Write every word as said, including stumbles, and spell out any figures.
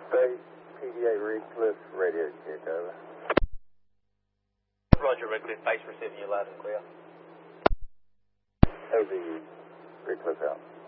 Base, P D A Redcliffe, radio check, over. Roger, Redcliffe, base receiving you loud and clear. Over, Redcliffe out.